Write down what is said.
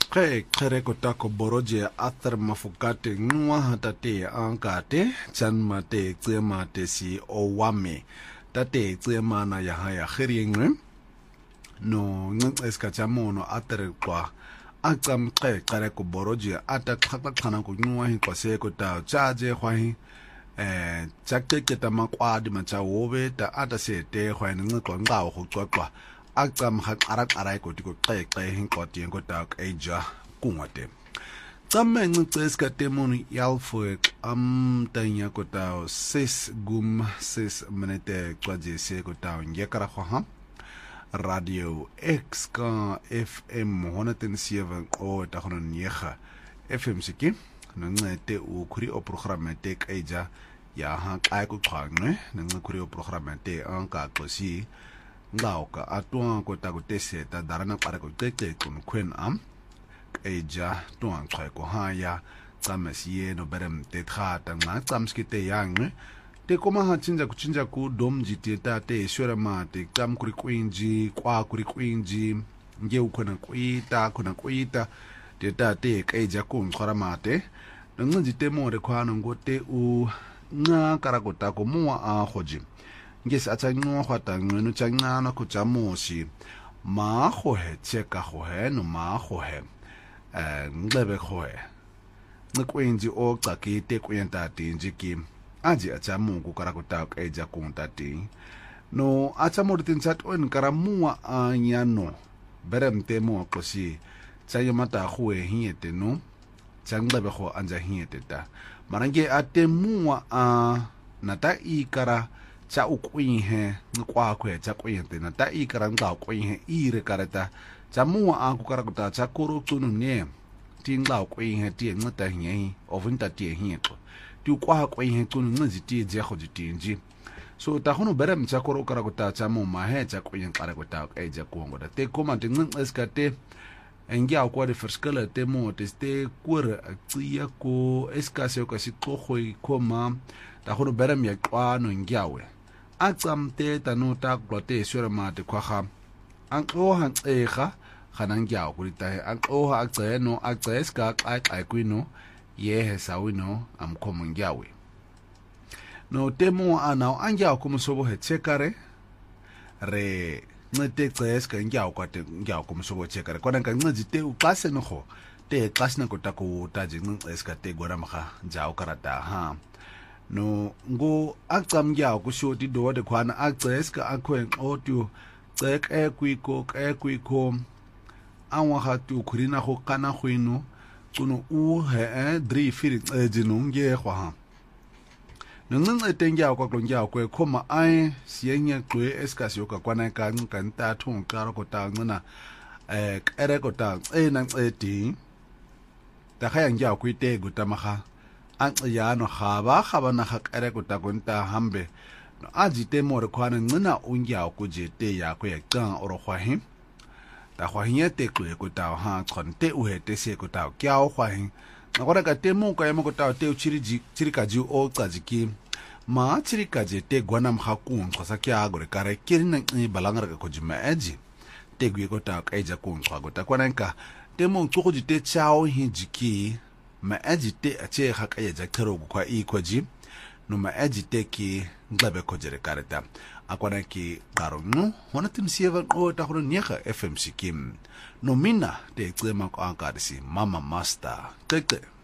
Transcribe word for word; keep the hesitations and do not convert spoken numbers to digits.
Khe khere kotako boroje atar mafukate ngwa hatate ankate chanma te tsema te si owame tate tsema na ya haya khiriengwe no ngeska chamono atar kwa akam khe khere ko boroje ata khata khana ko ngwa hi kwa se ko ta chaje khwahi eh chakte ke ta makwadi macha wobe ta ata se te khwaini ngqo ngqawo go xwaxwa akam ha qara qara ko tiko xexe hinkoti enkota eja kungwate tsamme ncece ska temoni yalfo am tanya kota ses gum ses minute kwaje se kota ngekara kho radio x ka fm honderd zeven o ta hono nyega fm siki nncete u khuri o programme te eja ya ha xa ku xhanqe nncete khuri o programme te anka xosi ngauka atwa kota kuteseta darana qara ko xexe kun khwen am eja tuang xwe ko haya tsamasiye no berem te khata nga tsamskite yang te koma ha chinja kuchinja ku domji te ta te shora mate tam kuri kwinji kwa kuri kwinji nge ukhona kwita khona kwita te ta te eja kun xora mate ngi te more khwana ngote u nga karakota ko muwa a khoji ngesi atsanyo khwata ngeno tsanana ku tsamosi ma kho he cheka kho he no ma kho he eh nglebe kho he nqwenzi o xakite kwenta tinji ki aji atsamungu karakota eja kunta ti no atsamori tinsat on karamuwa anyano beremte mo qosi tsayo mata khwe hiete no tsanglebe kho anja hiete ta marange atemuwa a nata ikara cha ukwihe nkwa kwe cha kwente na ta ikara nga kwihe ire karata cha muwa aku karakota cha koro tunu ne tingla kwihe tie ngata hinyi ovunta tie hinto ti kwa kwihe tunu ngizi tie je khojitinji so ta hono berem cha koro karakota cha mu ma he cha kwihe karakota eja kongo da te koma te ngeskate engia kwa de verschille te mo te ste kur tsia ko eskase ko si tlogoi koma ta hono berem ya kwa no ngiawe atsamte tanota klote shora mate khwaga anqo hanxega ganangya kulita anqo agceno agceska xa kwino yehe sawino amkhomongyawe no temo ana angya kumsobo hetsekare re ncete ceska ngya kwate ngya kumsobo tsekare kona ngancite uxase noho te xasina kotako taji nceska te goramga jaw karata ha no ngo acamgya kushoti dode khwana aceska akwen otu cek ekwiko ekwiko anwa hatu khurina go kana khwino tsuno u he three firi ejino nge khwa nngce tengya kwa klongya kwe khoma ai sienya kwe eskasio ka kwana ka nkanta thung karo kota ngna eh ere kota ena ncedi ta khaya ngya kwite gutamaga anxiyano khaba khaba na khakere kutakonta hambe no ajite more khwana ngina ungya kujete yakho yaqanga oro khwahi ta khwahinyete kwe kutaw ha khonte uhete se kutaw kyao khwahi ngora ka temo ka yemo kutaw te uchiriji chirikaji o qajiki ma chirikaje te gwana mkhakun khosa kya gore kare kirina ngi balangara ka kujima eji te gwe kutaw kaija kun khwa ta kwananka temo tsukuji te chao hijiki ma ajite ache khaka ya jaktero kwa ikwaji no ma ajite ki nglabe ko jere karata akwana ki qaronu hona timsieva o ta hono nyega fm sikim no mina te tsema ko ankarisi mama master tete